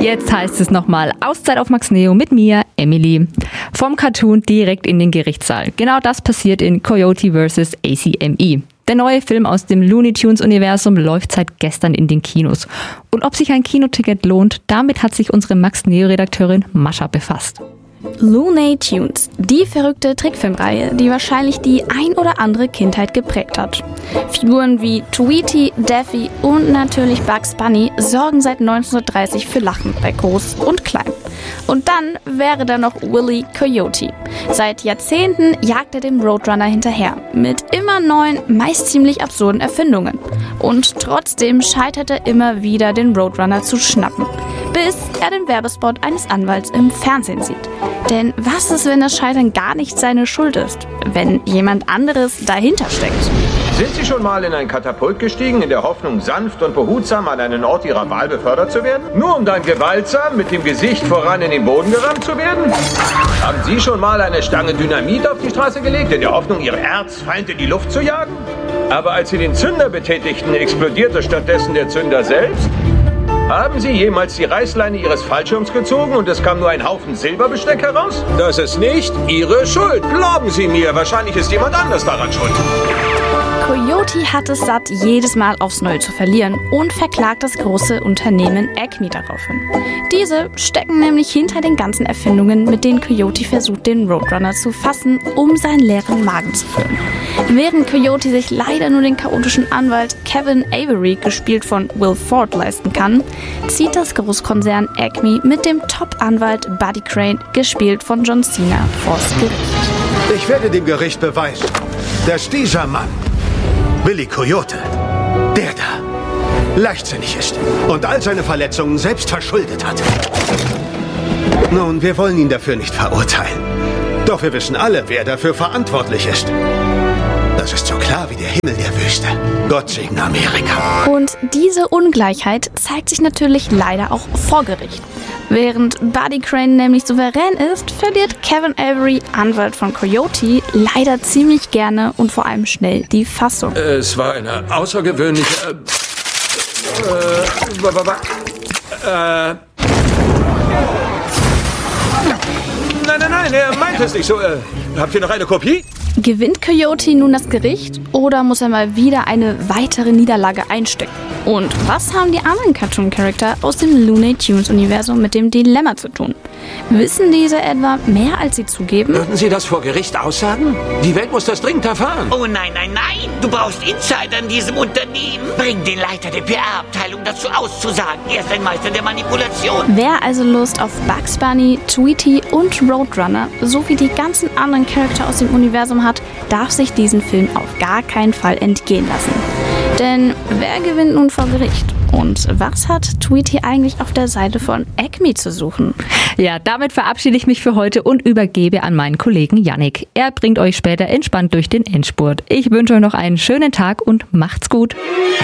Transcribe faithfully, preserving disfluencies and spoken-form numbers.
Jetzt heißt es nochmal Auszeit auf Max Neo mit mir, Emily. Vom Cartoon direkt in den Gerichtssaal. Genau das passiert in Coyote versus. A C M E. Der neue Film aus dem Looney Tunes-Universum läuft seit gestern in den Kinos. Und ob sich ein Kinoticket lohnt, damit hat sich unsere Max Neo-Redakteurin Mascha befasst. Looney Tunes, die verrückte Trickfilmreihe, die wahrscheinlich die ein oder andere Kindheit geprägt hat. Figuren wie Tweety, Daffy und natürlich Bugs Bunny sorgen seit neunzehnhundertdreißig für Lachen bei Groß und Klein. Und dann wäre da noch Willy Coyote. Seit Jahrzehnten jagt er dem Roadrunner hinterher, mit immer neuen, meist ziemlich absurden Erfindungen. Und trotzdem scheitert er immer wieder, den Roadrunner zu schnappen, bis er den Werbespot eines Anwalts im Fernsehen sieht. Denn was ist, wenn das Scheitern gar nicht seine Schuld ist, wenn jemand anderes dahinter steckt? Sind Sie schon mal in ein Katapult gestiegen, in der Hoffnung, sanft und behutsam an einen Ort Ihrer Wahl befördert zu werden? Nur um dann gewaltsam mit dem Gesicht voran in den Boden gerammt zu werden? Haben Sie schon mal eine Stange Dynamit auf die Straße gelegt, in der Hoffnung, Ihr Erzfeind in die Luft zu jagen? Aber als Sie den Zünder betätigten, explodierte stattdessen der Zünder selbst? Haben Sie jemals die Reißleine Ihres Fallschirms gezogen und es kam nur ein Haufen Silberbesteck heraus? Das ist nicht Ihre Schuld. Glauben Sie mir, wahrscheinlich ist jemand anders daran schuld. Coyote hat es satt, jedes Mal aufs Neue zu verlieren und verklagt das große Unternehmen Acme daraufhin. Diese stecken nämlich hinter den ganzen Erfindungen, mit denen Coyote versucht, den Roadrunner zu fassen, um seinen leeren Magen zu füllen. Während Coyote sich leider nur den chaotischen Anwalt Kevin Avery, gespielt von Will Ford, leisten kann, zieht das Großkonzern Acme mit dem Top-Anwalt Buddy Crane, gespielt von John Cena, vors Gericht. Ich werde dem Gericht beweisen, dass dieser Mann, Willy Coyote, der da, leichtsinnig ist und all seine Verletzungen selbst verschuldet hat. Nun, wir wollen ihn dafür nicht verurteilen. Doch wir wissen alle, wer dafür verantwortlich ist. Das ist so klar wie der Himmel der Wüste. Gott segne Amerika. Und diese Ungleichheit zeigt sich natürlich leider auch vor Gericht. Während Buddy Crane nämlich souverän ist, verliert Kevin Avery, Anwalt von Coyote, leider ziemlich gerne und vor allem schnell die Fassung. Es war eine außergewöhnliche... Äh... Äh... äh nein, nein, nein, er meint es nicht so. Äh, habt ihr noch eine Kopie? Gewinnt Coyote nun das Gericht oder muss er mal wieder eine weitere Niederlage einstecken? Und was haben die anderen Cartoon-Charakter aus dem Looney Tunes-Universum mit dem Dilemma zu tun? Wissen diese etwa mehr, als sie zugeben? Würden Sie das vor Gericht aussagen? Die Welt muss das dringend erfahren. Oh nein, nein, nein! Du brauchst Insider in diesem Unternehmen. Bring den Leiter der P R-Abteilung dazu auszusagen. Er ist ein Meister der Manipulation. Wer also Lust auf Bugs Bunny, Tweety und Roadrunner sowie die ganzen anderen Charakter aus dem Universum hat, darf sich diesen Film auf gar keinen Fall entgehen lassen. Denn wer gewinnt nun vor Gericht? Und was hat Tweety eigentlich auf der Seite von Acme zu suchen? Ja, damit verabschiede ich mich für heute und übergebe an meinen Kollegen Yannick. Er bringt euch später entspannt durch den Endspurt. Ich wünsche euch noch einen schönen Tag und macht's gut.